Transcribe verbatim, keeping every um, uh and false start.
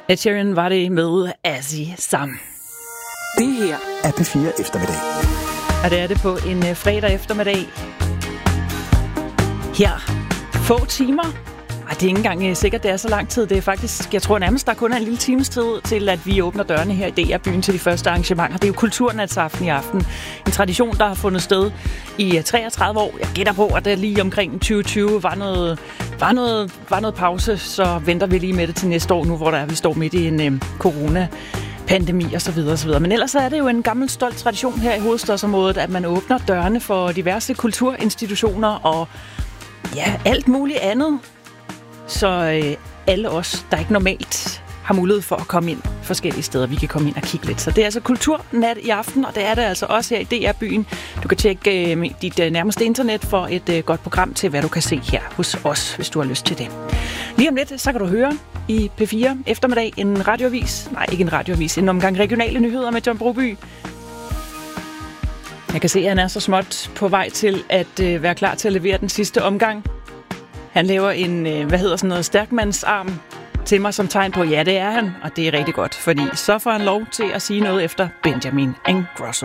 Ed Sheeran var det med Azzy Sam. Det her er P fire Eftermiddag. Og det er det på en fredag eftermiddag. Her få timer. Ej, det er ikke engang sikkert, det er så lang tid. Det er faktisk, jeg tror nærmest, der kun er en lille times tid til, at vi åbner dørene her i D R-byen til de første arrangementer. Det er jo Kulturnatsaften i aften. En tradition, der har fundet sted i treogtredive år. Jeg gætter på, at det lige omkring tyve tyve var noget, var noget, var noget pause, så venter vi lige med det til næste år nu, hvor der er, vi står midt i en øhm, corona pandemi og så videre og så videre. Men ellers er det jo en gammel stolt tradition her i hovedstadsområdet, at man åbner dørene for diverse kulturinstitutioner og ja, alt muligt andet. Så øh, alle os, der ikke normalt har mulighed for at komme ind forskellige steder, vi kan komme ind og kigge lidt. Så det er altså kulturnat i aften, og det er det altså også her i D R-byen. Du kan tjekke øh, dit øh, nærmeste internet for et øh, godt program til, hvad du kan se her hos os, hvis du har lyst til det. Lige om lidt, så kan du høre i P fire eftermiddag en radioavis. Nej, ikke en radioavis, en omgang regionale nyheder med John Broby. Jeg kan se, at han er så småt på vej til at øh, være klar til at levere den sidste omgang. Han laver en, øh, hvad hedder sådan noget, stærkmandsarm til mig som tegn på, ja, det er han, og det er rigtig godt, fordi så får han lov til at sige noget efter Benjamin Ingrosso.